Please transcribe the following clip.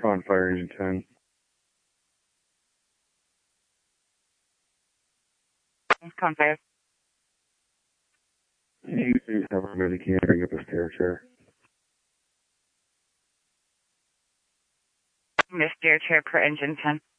on Fire Engine 10. Fire. You have a really can't bring up a stair chair. Miss Stair Chair per Engine 10.